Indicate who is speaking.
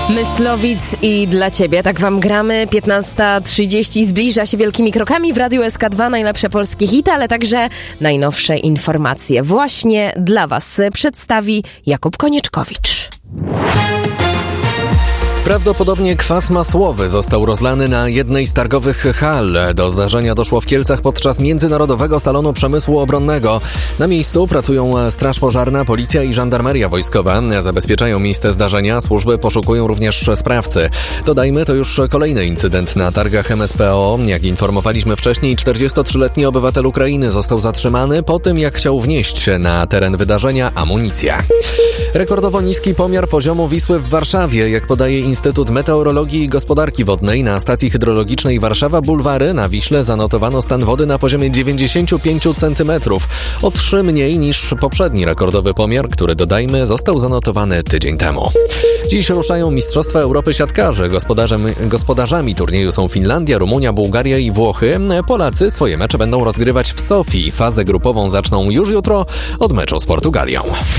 Speaker 1: Myslowic i dla Ciebie, tak Wam gramy. 15:30 zbliża się wielkimi krokami w Radiu SK2, najlepsze polskie hity, ale także najnowsze informacje. Właśnie dla Was przedstawi Jakub Konieczkowicz.
Speaker 2: Prawdopodobnie kwas masłowy został rozlany na jednej z targowych hal. Do zdarzenia doszło w Kielcach podczas Międzynarodowego Salonu Przemysłu Obronnego. Na miejscu pracują Straż Pożarna, Policja i Żandarmeria Wojskowa. Zabezpieczają miejsce zdarzenia, służby poszukują również sprawcy. Dodajmy, to już kolejny incydent na targach MSPO. Jak informowaliśmy wcześniej, 43-letni obywatel Ukrainy został zatrzymany po tym, jak chciał wnieść na teren wydarzenia amunicję. Rekordowo niski pomiar poziomu Wisły w Warszawie, jak podaje Instytut Meteorologii i Gospodarki Wodnej, na stacji hydrologicznej Warszawa Bulwary na Wiśle zanotowano stan wody na poziomie 95 cm, o 3 mniej niż poprzedni rekordowy pomiar, który, dodajmy, został zanotowany tydzień temu. Dziś ruszają Mistrzostwa Europy siatkarzy. Gospodarzami turnieju są Finlandia, Rumunia, Bułgaria i Włochy. Polacy swoje mecze będą rozgrywać w Sofii. Fazę grupową zaczną już jutro od meczu z Portugalią.